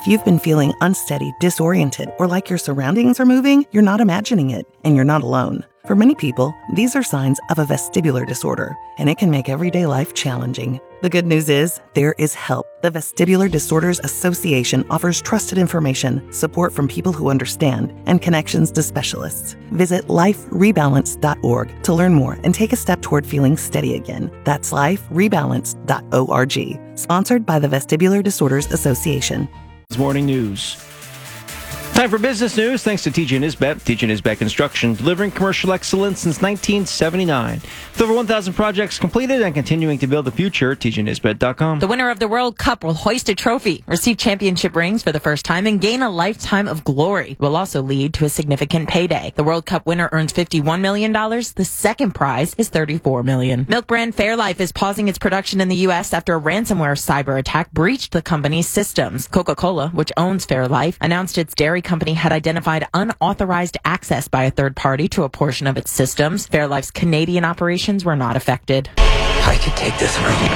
If you've been feeling unsteady, disoriented, or like your surroundings are moving, you're not imagining it, and you're not alone. For many people, these are signs of a vestibular disorder, and it can make everyday life challenging. The good news is, there is help. The Vestibular Disorders Association offers trusted information, support from people who understand, and connections to specialists. Visit liferebalance.org to learn more and take a step toward feeling steady again. That's liferebalance.org. Sponsored by the Vestibular Disorders Association. Morning news. Time for business news, thanks to TJ Nisbet. TJ Nisbet Construction, delivering commercial excellence since 1979. With over 1,000 projects completed and continuing to build the future, tjnisbet.com. The winner of the World Cup will hoist a trophy, receive championship rings for the first time, and gain a lifetime of glory. It will also lead to a significant payday. The World Cup winner earns $51 million. The second prize is $34 million. Milk brand Fairlife is pausing its production in the U.S. after a ransomware cyber attack breached the company's systems. Coca-Cola, which owns Fairlife, announced its dairy company had identified unauthorized access by a third party to a portion of its systems. Fairlife's Canadian operations were not affected. I could take this room.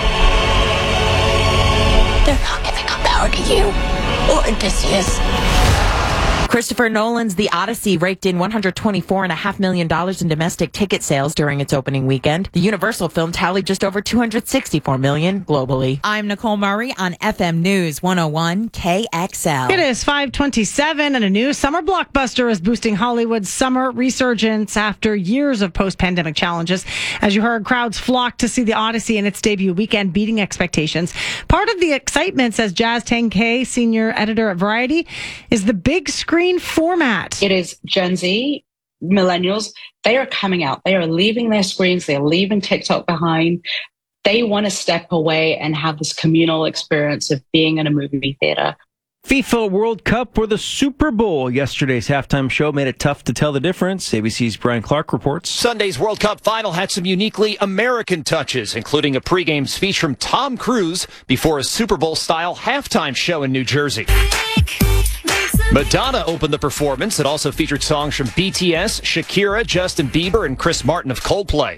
They're not giving up power to you or Odysseus. Christopher Nolan's The Odyssey raked in $124.5 million in domestic ticket sales during its opening weekend. The Universal film tallied just over $264 million globally. I'm Nicole Murray on FM News 101 KXL. It is 5:27 and a new summer blockbuster is boosting Hollywood's summer resurgence after years of post-pandemic challenges. As you heard, crowds flocked to see The Odyssey in its debut weekend, beating expectations. Part of the excitement, says Jazz Tangcay, senior editor at Variety, is the big screen format. It is Gen Z, millennials. They are coming out. They are leaving their screens. They're leaving TikTok behind. They want to step away and have this communal experience of being in a movie theater. FIFA World Cup or the Super Bowl. Yesterday's halftime show made it tough to tell the difference. ABC's Brian Clark reports. Sunday's World Cup final had some uniquely American touches, including a pregame speech from Tom Cruise before a Super Bowl-style halftime show in New Jersey. Madonna opened the performance. It also featured songs from BTS, Shakira, Justin Bieber, and Chris Martin of Coldplay.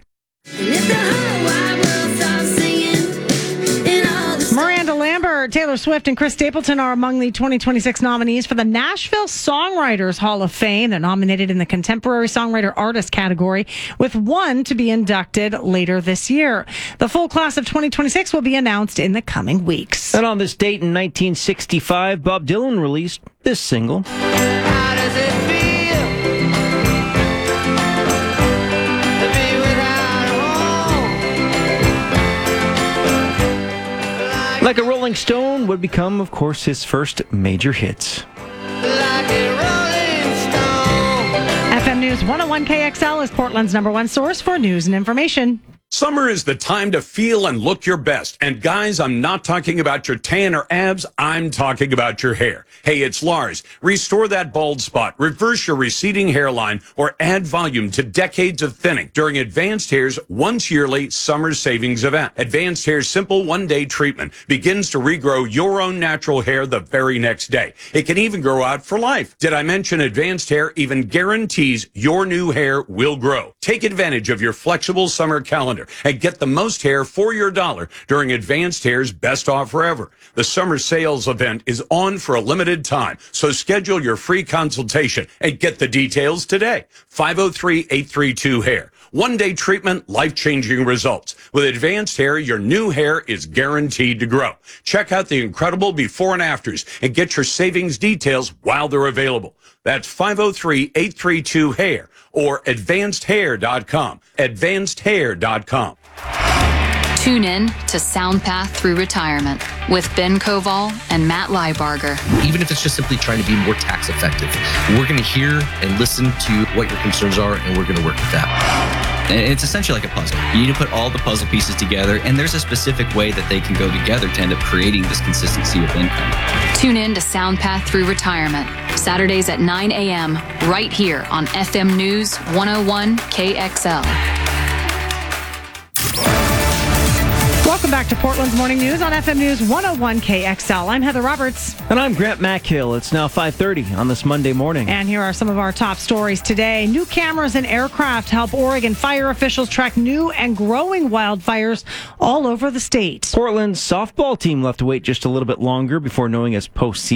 Miranda Lambert, Taylor Swift, and Chris Stapleton are among the 2026 nominees for the Nashville Songwriters Hall of Fame. They're nominated in the Contemporary Songwriter Artist category, with one to be inducted later this year. The full class of 2026 will be announced in the coming weeks. And on this date in 1965, Bob Dylan released this single. How does it feel to be without home? Like a Rolling Stone would become, of course, his first major hit. Like a Rolling Stone. FM News 101 KXL is Portland's #1 source for news and information. Summer is the time to feel and look your best. And guys, I'm not talking about your tan or abs. I'm talking about your hair. Hey, it's Lars. Restore that bald spot, reverse your receding hairline, or add volume to decades of thinning during Advanced Hair's once yearly summer savings event. Advanced Hair's simple one-day treatment begins to regrow your own natural hair the very next day. It can even grow out for life. Did I mention Advanced Hair even guarantees your new hair will grow? Take advantage of your flexible summer calendar and get the most hair for your dollar during Advanced Hair's best offer ever. The summer sales event is on for a limited time, so schedule your free consultation and get the details today. 503-832-HAIR. One-day treatment, life-changing results. With Advanced Hair, your new hair is guaranteed to grow. Check out the incredible before and afters and get your savings details while they're available. That's 503-832-HAIR or advancedhair.com. Advancedhair.com. Tune in to SoundPath Through Retirement with Ben Koval and Matt Liebarger. Even if it's just simply trying to be more tax effective, we're going to hear and listen to what your concerns are, and we're going to work with that. And it's essentially like a puzzle. You need to put all the puzzle pieces together, and there's a specific way that they can go together to end up creating this consistency of income. Tune in to SoundPath Through Retirement, Saturdays at 9 a.m., right here on FM News 101 KXL. Welcome back to Portland's Morning News on FM News 101 KXL. I'm Heather Roberts. And I'm Grant Mackhill. It's now 5:30 on this Monday morning. And here are some of our top stories today. New cameras in aircraft help Oregon fire officials track new and growing wildfires all over the state. Portland's softball team will have to wait just a little bit longer before knowing its postseason